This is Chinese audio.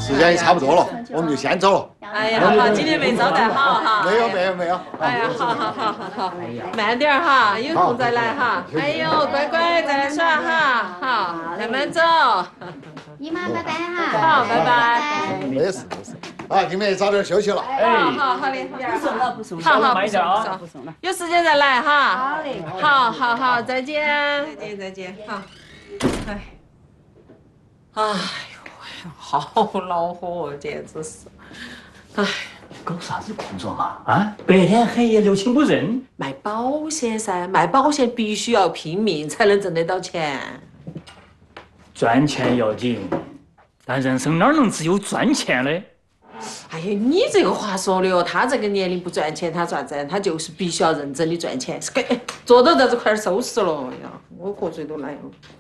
时间也差不多了，我们就先走了。 哎呀，好，今天没招待好哈。 没有。 哎呀，好，慢点哈，有空再来哈。哎呦，乖乖再来耍哈，好，慢慢走。 姨妈拜拜哈。 好，拜拜。 没事。啊，你们也早点休息了。 好的。 不送了， 好， 慢一点啊， 不送了，有时间再来哈。 好嘞。 好，再见。好。哎呦，好恼火，简直是。哎， 搞啥子工作嘛？啊，白天黑夜六亲不认。 卖保险噻，卖保险必须要拼命才能挣得到钱。 赚钱要紧，但人生哪能只有赚钱呢？ 哎呀，你这个话说的哦，他这个年龄不赚钱，他咋子？他就是必须要认真的赚钱。坐到这块儿收拾了呀，我瞌睡都来了。